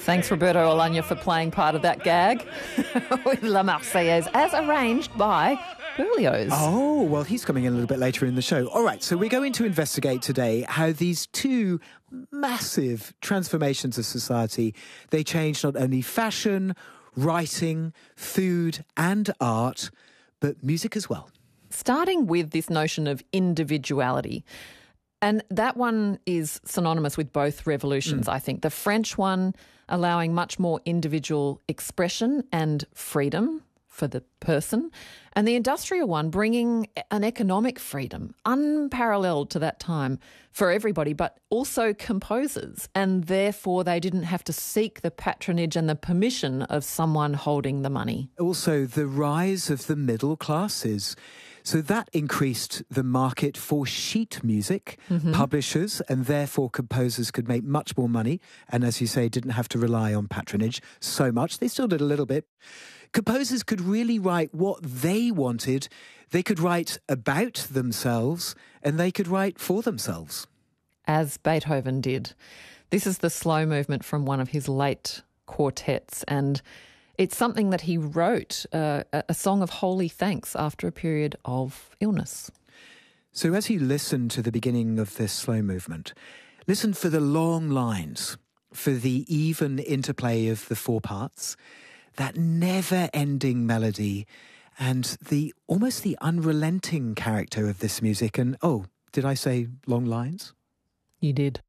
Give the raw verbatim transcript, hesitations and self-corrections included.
Thanks, Roberto Olagna, for playing part of that gag with La Marseillaise, as arranged by Berlioz. Oh, well, he's coming in a little bit later in the show. All right, so we're going to investigate today how these two massive transformations of society, they changed not only fashion, writing, food and art, but music as well. Starting with this notion of individuality. And that one is synonymous with both revolutions, mm. I think. The French one allowing much more individual expression and freedom for the person, and the industrial one bringing an economic freedom unparalleled to that time for everybody, but also composers, and therefore they didn't have to seek the patronage and the permission of someone holding the money. Also, the rise of the middle classes. So that increased the market for sheet music. Mm-hmm. Publishers and therefore composers could make much more money, and as you say, didn't have to rely on patronage so much. They still did a little bit. Composers could really write what they wanted. They could write about themselves, and they could write for themselves. As Beethoven did. This is the slow movement from one of his late quartets, and it's something that he wrote, uh, a song of holy thanks after a period of illness. So as you listen to the beginning of this slow movement, listen for the long lines, for the even interplay of the four parts, that never-ending melody, and the almost the unrelenting character of this music. And, oh, did I say long lines? You did.